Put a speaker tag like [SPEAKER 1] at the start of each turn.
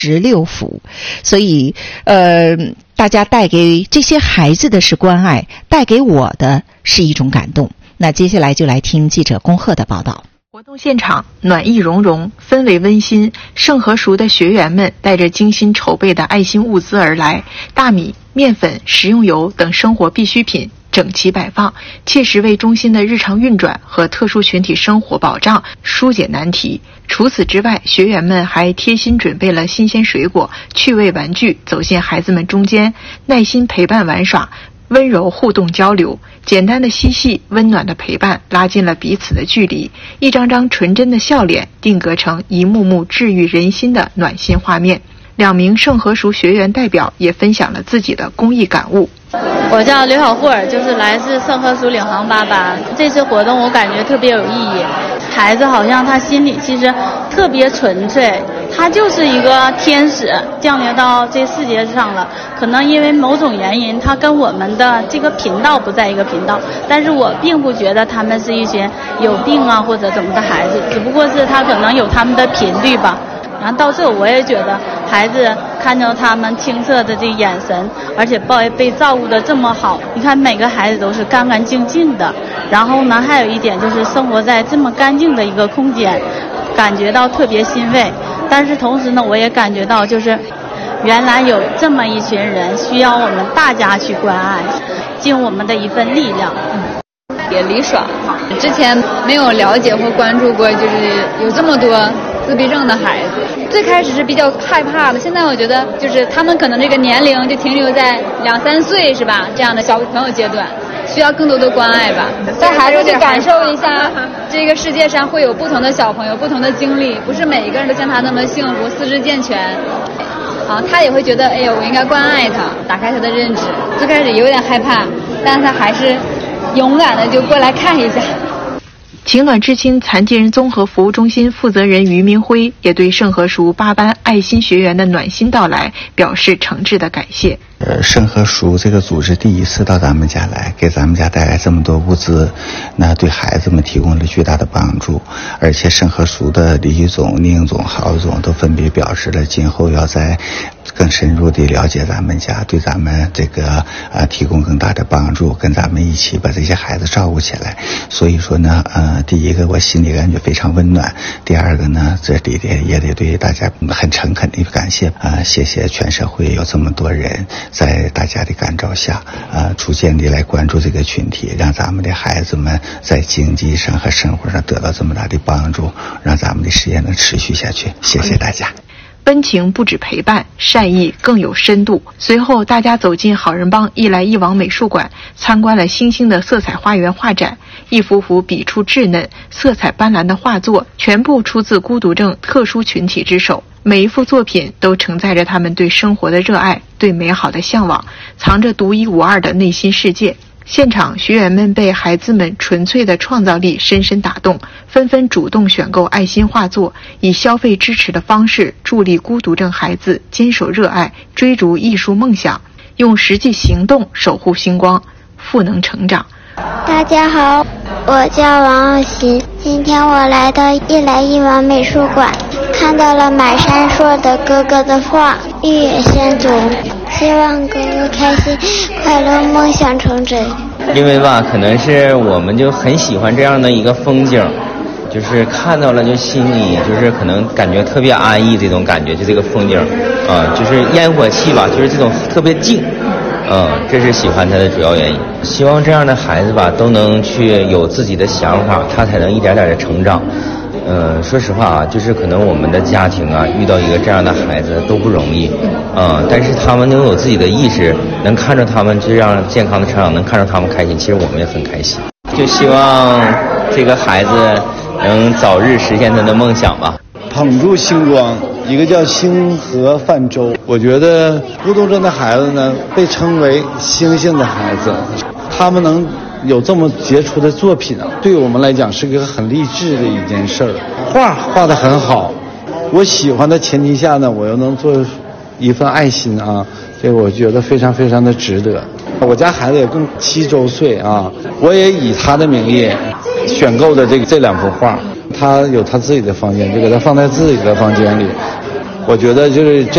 [SPEAKER 1] 16幅，所以大家带给这些孩子的是关爱，带给我的是一种感动。那接下来就来听记者龚鹤的报道。
[SPEAKER 2] 活动现场暖意融融，氛围温馨。盛和熟的学员们带着精心筹备的爱心物资而来，大米、面粉、食用油等生活必需品整齐摆放，切实为中心的日常运转和特殊群体生活保障疏解难题。除此之外，学员们还贴心准备了新鲜水果、趣味玩具，走进孩子们中间，耐心陪伴玩耍，温柔互动交流，简单的嬉戏，温暖的陪伴，拉近了彼此的距离。一张张纯真的笑脸，定格成一幕幕治愈人心的暖心画面。2名盛和熟学员代表也分享了自己的公益感悟。
[SPEAKER 3] 我叫刘小慧，就是来自盛和熟领航88。这次活动我感觉特别有意义，孩子好像他心里其实特别纯粹，他就是一个天使降临到这世界上了。可能因为某种原因，他跟我们的这个频道不在一个频道，但是我并不觉得他们是一群有病啊或者怎么的孩子，只不过是他可能有他们的频率吧。然后到这我也觉得孩子看到他们清澈的这眼神，而且被照顾得这么好，你看每个孩子都是干干净净的。然后呢，还有一点就是生活在这么干净的一个空间，感觉到特别欣慰。但是同时呢，我也感觉到就是原来有这么一群人需要我们大家去关爱，尽我们的一份力量。
[SPEAKER 4] 也离爽，之前没有了解或关注过，就是有这么多自闭症的孩子。最开始是比较害怕的，现在我觉得就是他们可能这个年龄就停留在2、3岁是吧？这样的小朋友阶段，需要更多的关爱吧，带孩子去感受一下这个世界上会有不同的小朋友，不同的经历，不是每一个人都像他那么幸福，四肢健全。他也会觉得，哎呦，我应该关爱他，打开他的认知。最开始有点害怕，但是他还是勇敢的就过来看一下。
[SPEAKER 2] 晴暖知青残疾人综合服务中心负责人于明辉也对盛和熟8班爱心学员的暖心到来表示诚挚的感谢。
[SPEAKER 5] 盛和熟这个组织第一次到咱们家来，给咱们家带来这么多物资，那对孩子们提供了巨大的帮助。而且盛和熟的李局总、宁总、郝总都分别表示了今后要在更深入地了解咱们家，对咱们这个提供更大的帮助，跟咱们一起把这些孩子照顾起来。所以说呢，第一个我心里感觉非常温暖，第二个呢，这里也得对大家很诚恳的感谢谢谢全社会有这么多人在大家的感召下逐渐地来关注这个群体，让咱们的孩子们在经济上和生活上得到这么大的帮助，让咱们的事业能持续下去。谢谢大家。
[SPEAKER 2] 温情不止陪伴，善意更有深度。随后大家走进好人帮一来一往美术馆，参观了星星的色彩花园画展，一幅幅笔触稚嫩、色彩斑斓的画作全部出自孤独症特殊群体之手，每一幅作品都承载着他们对生活的热爱，对美好的向往，藏着独一无二的内心世界。现场学员们被孩子们纯粹的创造力深深打动，纷纷主动选购爱心画作，以消费支持的方式助力孤独症孩子坚守热爱，追逐艺术梦想，用实际行动守护星光，赋能成长。
[SPEAKER 6] 大家好，我叫王傲鑫，今天我来到一来一往美术馆，看到了满山硕的哥哥的画《玉野仙踪》，希望哥哥开心快乐，梦想成真。
[SPEAKER 7] 因为吧，可能是我们就很喜欢这样的一个风景，就是看到了就心里就是可能感觉特别安逸，这种感觉就这个风景就是烟火气吧，就是这种特别静，这是喜欢它的主要原因。希望这样的孩子吧都能去有自己的想法，他才能一点点的成长。说实话啊，就是可能我们的家庭啊遇到一个这样的孩子都不容易，但是他们能有自己的意识，能看着他们这样健康的成长，能看着他们开心，其实我们也很开心。就希望这个孩子能早日实现他的梦想吧。
[SPEAKER 8] 捧住星光，一个叫星河泛舟。我觉得孤独症的孩子呢，被称为星星的孩子，他们能有这么杰出的作品对我们来讲是个很励志的一件事儿。画得很好，我喜欢的前提下呢，我又能做一份爱心这个我觉得非常非常的值得。我家孩子也更7周岁我也以他的名义选购的这2幅画，他有他自己的房间，就给他放在自己的房间里。我觉得就是这